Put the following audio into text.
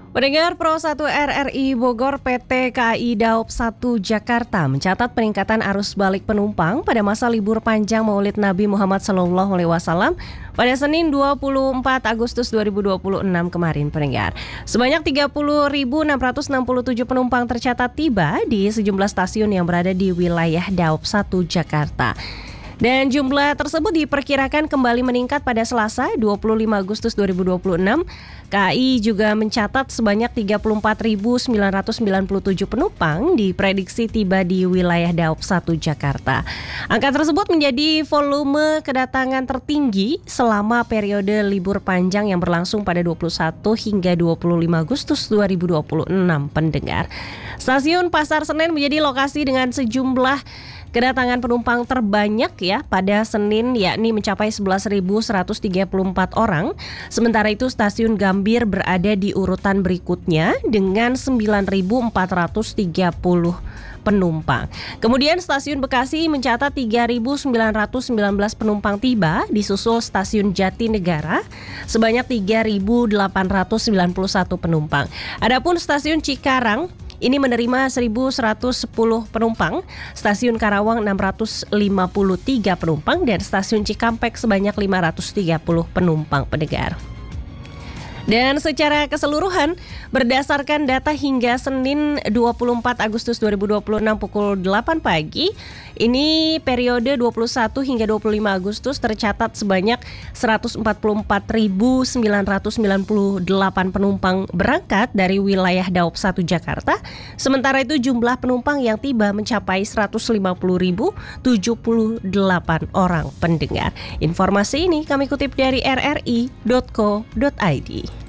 Pendengar Pro 1 RRI Bogor PT KAI Daop 1 Jakarta mencatat peningkatan arus balik penumpang pada masa libur panjang Maulid Nabi Muhammad SAW pada Senin 24 Agustus 2026 kemarin, pendengar. Sebanyak 30.667 penumpang tercatat tiba di sejumlah stasiun yang berada di wilayah Daop 1 Jakarta. Dan jumlah tersebut diperkirakan kembali meningkat pada Selasa 25 Agustus 2026. KAI juga mencatat sebanyak 34.997 penumpang diprediksi tiba di wilayah Daop 1 Jakarta. Angka tersebut menjadi volume kedatangan tertinggi selama periode libur panjang yang berlangsung pada 21 hingga 25 Agustus 2026, pendengar. Stasiun Pasar Senen menjadi lokasi dengan sejumlah kedatangan penumpang terbanyak ya pada Senin, yakni mencapai 11.134 orang. Sementara itu stasiun Gambir berada di urutan berikutnya dengan 9.430 penumpang. Kemudian stasiun Bekasi mencatat 3.919 penumpang tiba, disusul stasiun Jatinegara sebanyak 3.891 penumpang. Adapun stasiun Cikarang ini menerima 1.110 penumpang, stasiun Karawang 653 penumpang, dan stasiun Cikampek sebanyak 530 penumpang, pendengar. Dan secara keseluruhan, berdasarkan data hingga Senin 24 Agustus 2026 pukul 8 pagi, ini periode 21 hingga 25 Agustus tercatat sebanyak 144.998 penumpang berangkat dari wilayah Daop 1 Jakarta. Sementara itu jumlah penumpang yang tiba mencapai 150.078 orang, pendengar. Informasi ini kami kutip dari rri.co.id.